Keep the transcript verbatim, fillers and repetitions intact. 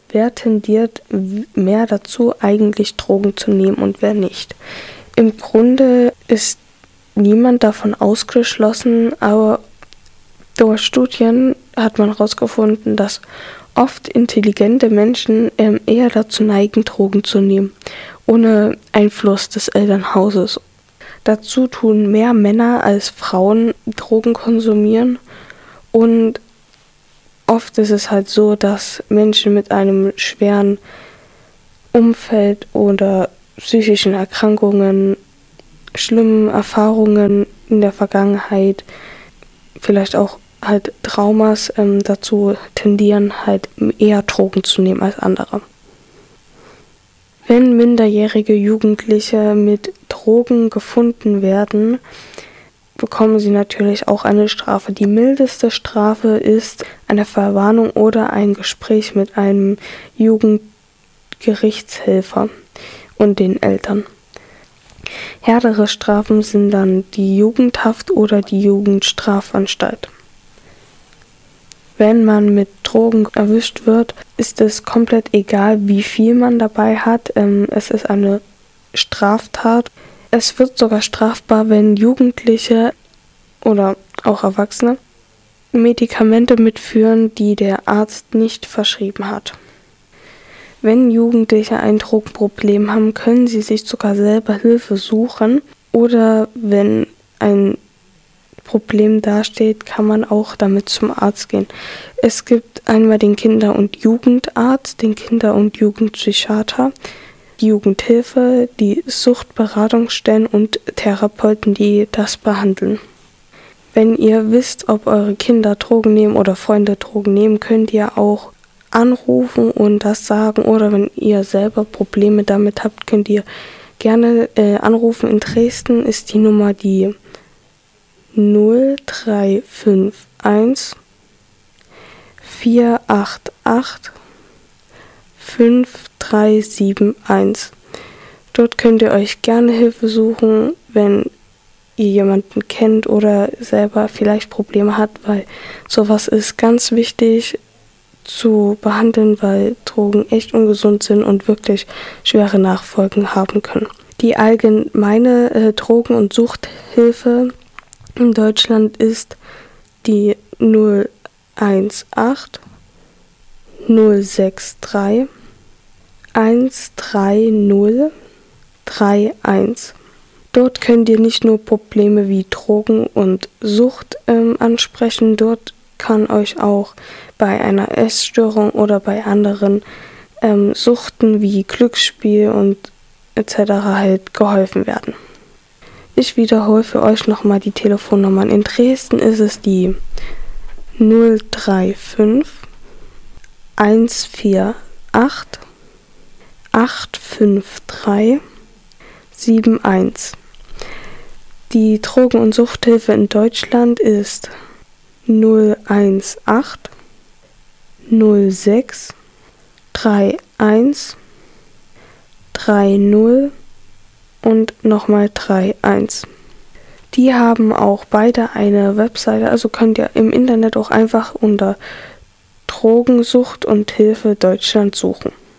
wer tendiert mehr dazu, eigentlich Drogen zu nehmen und wer nicht. Im Grunde ist niemand davon ausgeschlossen, aber durch Studien hat man herausgefunden, dass oft intelligente Menschen ähm, eher dazu neigen, Drogen zu nehmen, ohne Einfluss des Elternhauses. Dazu tun mehr Männer als Frauen Drogen konsumieren und oft ist es halt so, dass Menschen mit einem schweren Umfeld oder psychischen Erkrankungen, schlimmen Erfahrungen in der Vergangenheit, vielleicht auch halt Traumas ähm, dazu tendieren, halt eher Drogen zu nehmen als andere. Wenn minderjährige Jugendliche mit Drogen gefunden werden, bekommen sie natürlich auch eine Strafe. Die mildeste Strafe ist eine Verwarnung oder ein Gespräch mit einem Jugendgerichtshelfer und den Eltern. Härtere Strafen sind dann die Jugendhaft oder die Jugendstrafanstalt. Wenn man mit Drogen erwischt wird, ist es komplett egal, wie viel man dabei hat. Ähm, es ist eine Straftat. Es wird sogar strafbar, wenn Jugendliche oder auch Erwachsene Medikamente mitführen, die der Arzt nicht verschrieben hat. Wenn Jugendliche ein Drogenproblem haben, können sie sich sogar selber Hilfe suchen. Oder wenn ein Problem dasteht, kann man auch damit zum Arzt gehen. Es gibt einmal den Kinder- und Jugendarzt, den Kinder- und Jugendpsychiater, die Jugendhilfe, die Suchtberatungsstellen und Therapeuten, die das behandeln. Wenn ihr wisst, ob eure Kinder Drogen nehmen oder Freunde Drogen nehmen, könnt ihr auch anrufen und das sagen. Oder wenn ihr selber Probleme damit habt, könnt ihr gerne äh, anrufen. In Dresden ist die Nummer die null drei fünf eins vier acht acht fünf drei sieben eins. Dort könnt ihr euch gerne Hilfe suchen, wenn ihr jemanden kennt oder selber vielleicht Probleme hat, weil sowas ist ganz wichtig zu behandeln, weil Drogen echt ungesund sind und wirklich schwere Nachfolgen haben können. Die allgemeine äh, Drogen- und Suchthilfe in Deutschland ist die null eins acht null sechs drei eins drei null drei eins. Dort könnt ihr nicht nur Probleme wie Drogen und Sucht ähm, ansprechen, dort kann euch auch bei einer Essstörung oder bei anderen ähm, Suchten wie Glücksspiel und et cetera halt geholfen werden. Ich wiederhole für euch nochmal die Telefonnummern. In Dresden ist es die null drei fünf eins vier acht acht fünf drei sieben eins. Die Drogen- und Suchthilfe in Deutschland ist null eins acht null sechs drei eins drei null und nochmal drei eins. Die haben auch beide eine Webseite, also könnt ihr im Internet auch einfach unter Drogensucht und Hilfe Deutschland suchen.